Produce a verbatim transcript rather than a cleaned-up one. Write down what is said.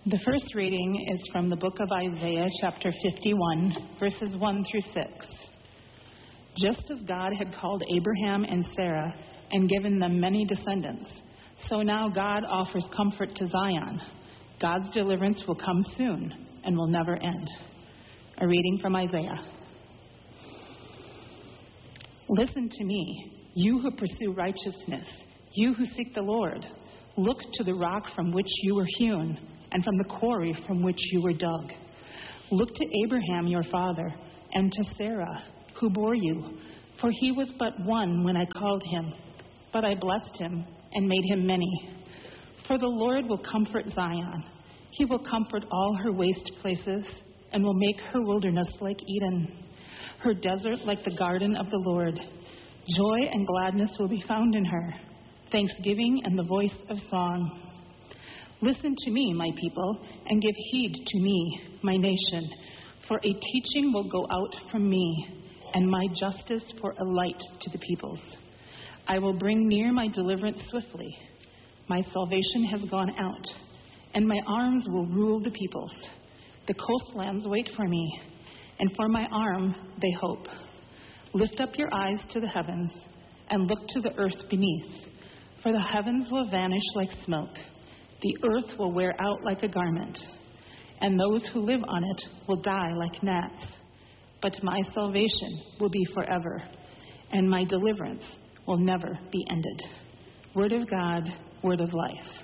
The first reading is from the book of Isaiah, chapter fifty-one, verses one through six. Just as God had called Abraham and Sarah and given them many descendants, so now God offers comfort to Zion. God's deliverance will come soon and will never end. A reading from Isaiah. Listen to me, you who pursue righteousness, you who seek the Lord. Look to the rock from which you were hewn, and from the quarry from which you were dug. Look to Abraham your father, and to Sarah, who bore you, for he was but one when I called him, but I blessed him and made him many. For the Lord will comfort Zion. He will comfort all her waste places, and will make her wilderness like Eden, her desert like the garden of the Lord. Joy and gladness will be found in her, thanksgiving and the voice of song. Listen to me, my people, and give heed to me, my nation, for a teaching will go out from me, and my justice for a light to the peoples. I will bring near my deliverance swiftly. My salvation has gone out, and my arms will rule the peoples. The coastlands wait for me, and for my arm they hope. Lift up your eyes to the heavens, and look to the earth beneath, for the heavens will vanish like smoke. The earth will wear out like a garment, and those who live on it will die like gnats. But my salvation will be forever, and my deliverance will never be ended. Word of God, word of life.